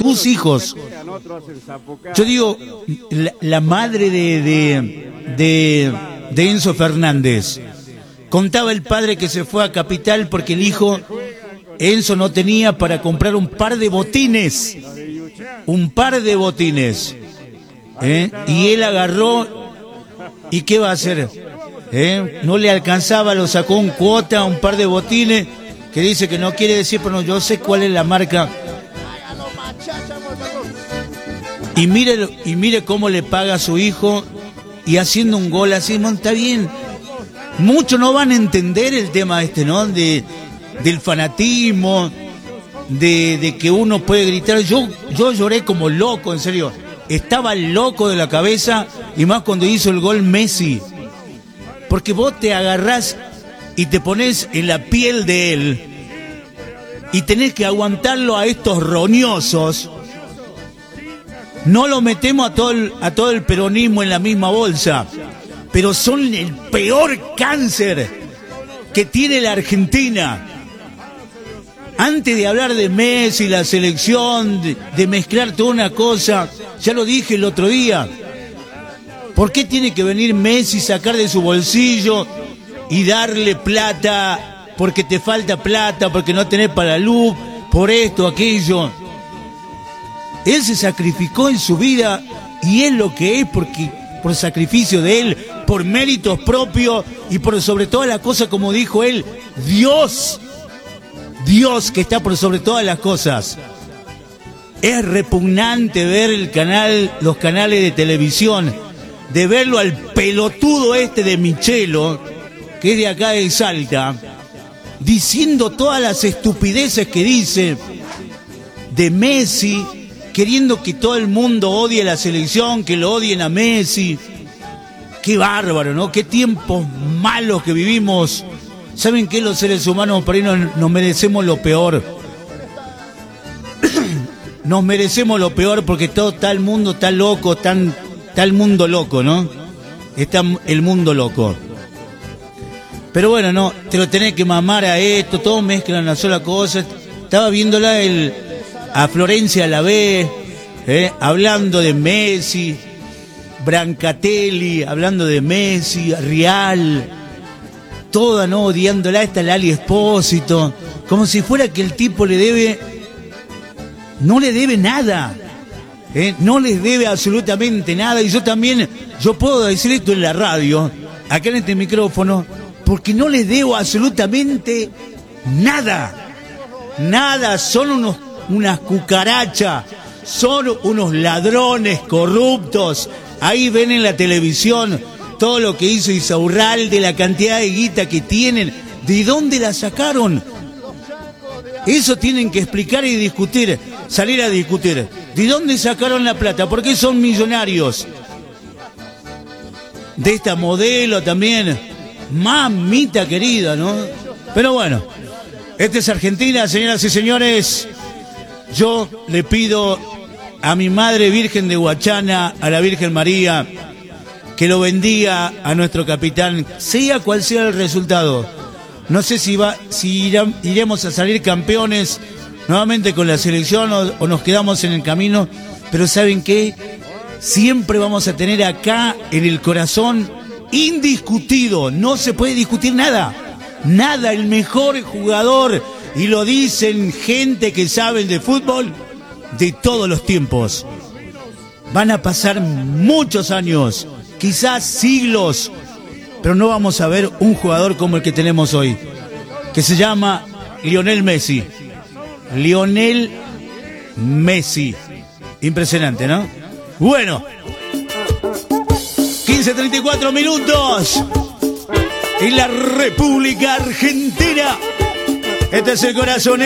tus hijos. Yo digo, la madre de Enzo Fernández, contaba el padre que se fue a Capital porque el hijo Enzo no tenía para comprar un par de botines. Y él agarró, ¿y qué va a hacer? No le alcanzaba, lo sacó en cuota, un par de botines, que dice que no quiere decir, pero no, yo sé cuál es la marca. Y mire cómo le paga a su hijo, y haciendo un gol así, no, está bien. Muchos no van a entender el tema ¿no? Del fanatismo, de que uno puede gritar. Yo lloré como loco, en serio. Estaba loco de la cabeza, y más cuando hizo el gol Messi. Porque vos te agarrás y te pones en la piel de él, y tenés que aguantarlo a estos roñosos. No lo metemos a todo el peronismo en la misma bolsa, pero son el peor cáncer que tiene la Argentina. Antes de hablar de Messi, la selección, de mezclar toda una cosa, ya lo dije el otro día, ¿por qué tiene que venir Messi, sacar de su bolsillo y darle plata porque te falta plata, porque no tenés para la luz, por esto, aquello? Él se sacrificó en su vida, y es lo que es por sacrificio de él, por méritos propios, y por sobre todas las cosas, como dijo él, Dios que está por sobre todas las cosas. Es repugnante ver los canales de televisión, de verlo al pelotudo de Michelo, que es de acá de Salta, diciendo todas las estupideces que dice de Messi, queriendo que todo el mundo odie a la selección, que lo odien a Messi. Qué bárbaro, ¿no? Qué tiempos malos que vivimos. ¿Saben qué? Los seres humanos por ahí nos merecemos lo peor. Nos merecemos lo peor porque está el mundo está loco, está el mundo loco, ¿no? Está el mundo loco. Pero bueno, no, te lo tenés que mamar a esto, todos mezclan una sola cosa. Estaba viéndola a Florencia Alavés, hablando de Messi, Brancatelli, hablando de Messi, Rial, toda, ¿no? Odiándola, está Lali Espósito, como si fuera que el tipo no le debe nada, no les debe absolutamente nada. Y yo puedo decir esto en la radio, acá en este micrófono, porque no les debo absolutamente nada, son unas cucarachas, son unos ladrones corruptos. Ahí ven en la televisión todo lo que hizo Isaurralde, la cantidad de guita que tienen, ¿de dónde la sacaron? Eso tienen que explicar y discutir, salir a discutir. ¿De dónde sacaron la plata? ¿Por qué son millonarios? De esta modelo también, mamita querida, ¿no? Pero bueno, esta es Argentina, señoras y señores. Yo le pido a mi Madre Virgen de Huachana, a la Virgen María, que lo bendiga a nuestro capitán, sea cual sea el resultado. No sé si iremos a salir campeones nuevamente con la selección o nos quedamos en el camino, pero ¿saben qué? Siempre vamos a tener acá en el corazón, indiscutido, no se puede discutir nada, el mejor jugador, y lo dicen gente que sabe de fútbol de todos los tiempos. Van a pasar muchos años, quizás siglos, pero no vamos a ver un jugador como el que tenemos hoy, que se llama Lionel Messi. Lionel Messi. Impresionante, ¿no? Bueno, 15:34 minutos en la República Argentina. Este es el corazón.